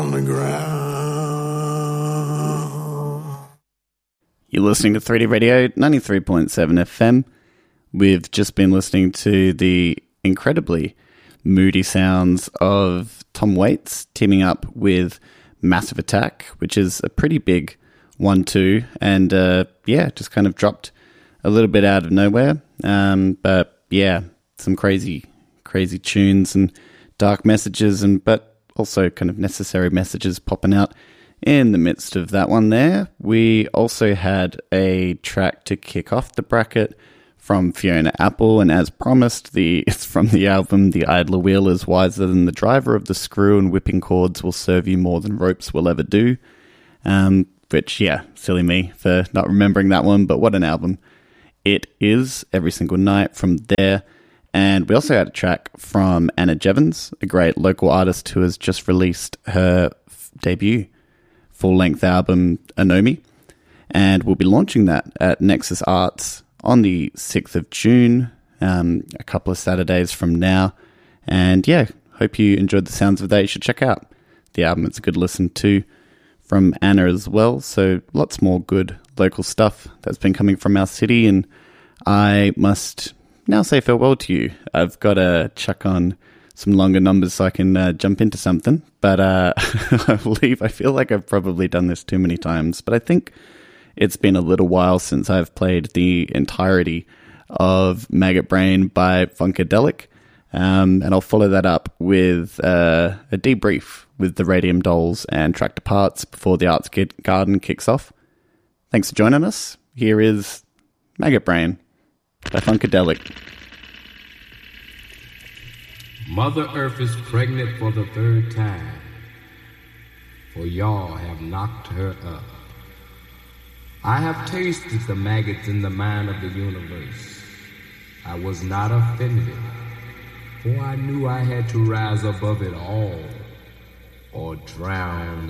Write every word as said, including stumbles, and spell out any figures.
on the ground. You're listening to three D Radio ninety-three point seven F M. We've just been listening to the incredibly moody sounds of Tom Waits teaming up with Massive Attack, which is a pretty big one two, and uh, yeah, just kind of dropped a little bit out of nowhere. Um, but yeah, some crazy, crazy tunes and dark messages, and but also kind of necessary messages popping out in the midst of that one there. We also had a track to kick off the bracket from Fiona Apple, and as promised, the it's from the album The Idler Wheel is Wiser Than the Driver of the Screw, and Whipping Cords Will Serve You More Than Ropes Will Ever Do. Um, which, yeah, silly me for not remembering that one, but what an album it is every single night from there. And we also had a track from Anna Jevons, a great local artist who has just released her f- debut full-length album, Anomi, and we'll be launching that at Nexus Arts on the sixth of June, um, a couple of Saturdays from now. And yeah, hope you enjoyed the sounds of that. You should check out the album. It's a good listen to from Anna as well. So lots more good local stuff that's been coming from our city. And I must now say farewell to you. I've got to chuck on some longer numbers so I can uh, jump into something. But uh, I believe, I feel like I've probably done this too many times, but I think it's been a little while since I've played the entirety of Maggot Brain by Funkadelic. Um, and I'll follow that up with uh, a debrief with the Radium Dolls and Tractor Parts before the Arts Garden kicks off. Thanks for joining us. Here is Maggot Brain by Funkadelic. Mother Earth is pregnant for the third time, for y'all have knocked her up. I have tasted the maggots in the mind of the universe. I was not offended, for I knew I had to rise above it all or drown